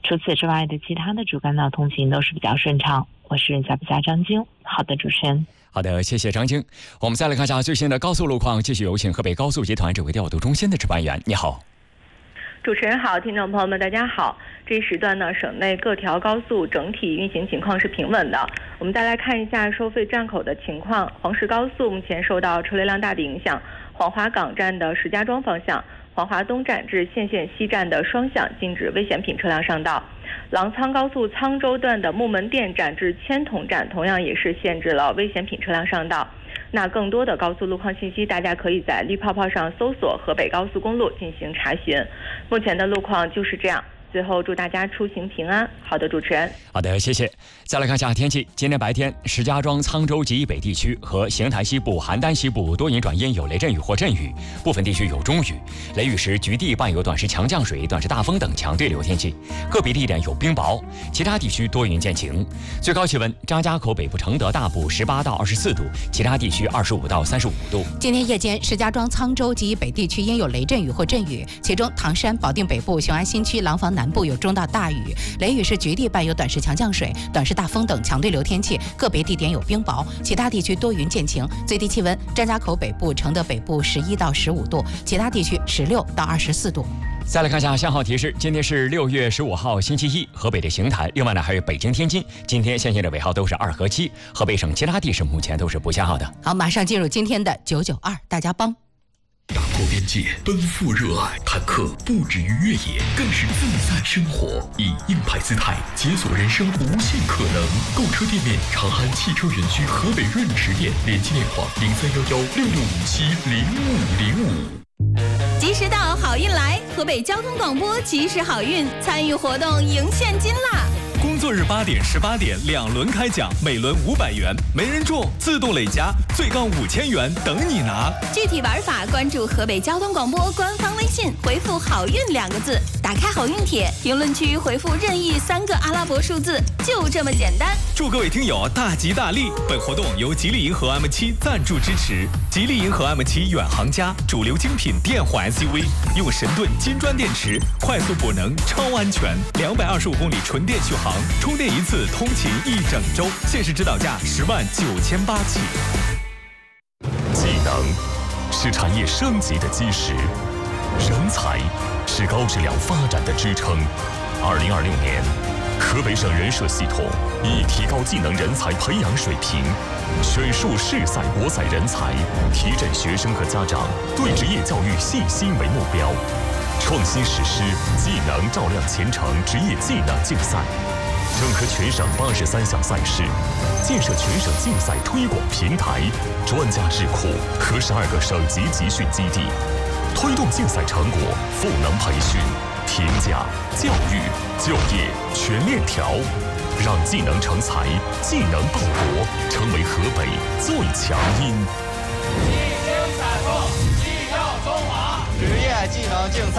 除此之外的其他的主干道通行都是比较顺畅。我是加布加张晶。好的，主持人。 好的，谢谢张晶。我们再来看一下最新的高速路况，继续有请河北高速集团指挥调度中心的值班员。你好。 主持人好，听众朋友们大家好。这一时段呢，省内各条高速整体运行情况是平稳的。我们再来看一下收费站口的情况。黄石高速目前受到车流量大的影响，黄华港站的石家庄方向、黄华东站至县西站的双向禁止危险品车辆上道。郎沧高速沧州段的木门店站至千桐站同样也是限制了危险品车辆上道。那更多的高速路况信息，大家可以在绿泡泡上搜索河北高速公路进行查询。目前的路况就是这样。最后祝大家出行平安。好的，主持人。 好的，谢谢。再来看一下天气。今天白天，石家庄、沧州及以北地区和邢台西部、邯郸西部多云转阴，有雷阵雨或阵雨，部分地区有中雨。雷雨时局地伴有短时强降水、短时大风等强对流天气，个别地点有冰雹，其他地区多云见晴。最高气温：张家口北部、承德大部18到24度，其他地区25到35度。 今天夜间，石家庄、沧州及以北地区应有雷阵雨或阵雨，其中唐山、保定北部、雄安新区、廊坊南部有中到大雨，雷雨是局地伴有短时强降水、短时大风等强对流天气，个别地点有冰雹，其他地区多云见晴。最低气温：张家口北部、承德北部11到15度，其他地区16到24度。 再来看一下信号提示，今天是6月15号星期一，河北的邢台，另外呢还有北京、天津，今天线的尾号都是2和7，河北省其他地市目前都是不限号的。 好，马上进入今天的992大家帮。 打破边界，奔赴热爱，坦克不止于越野，更是自在生活。以硬派姿态解锁人生无限可能。购车店面：长安汽车园区河北润驰店，联系电话031166570505。 及时到，好运来！河北交通广播及时好运，参与活动赢现金啦！ 工作日8点、18点2轮开奖，每轮500元，没人中自动累加，最高5000元等你拿。 具体玩法关注河北交通广播官方微信，回复“好运”2个字，打开好运帖，评论区回复任意3个阿拉伯数字，就这么简单。 祝各位听友大吉大利！本活动由吉利银河 M7赞助支持。吉利银河 M7远航家，主流精品电混 SUV， 用神盾金砖电池，快速补能，超安全，225公里纯电续航。充电一次通勤1整周，限时指导价10.98万起。 技能是产业升级的基石，人才是高质量发展的支撑。2026年，河北省人社系统以提高技能人才培养水平，选树市赛国赛人才，提振学生和家长对职业教育信心为目标，创新实施技能照亮前程职业技能竞赛，整合全省83项赛事，建设全省竞赛推广平台、专家智库和12个省级集训基地，推动竞赛成果赋能培训、评价、教育、就业全链条，让技能成才、技能报国成为河北最强音。 技精赛风，技耀中华，职业技能竞赛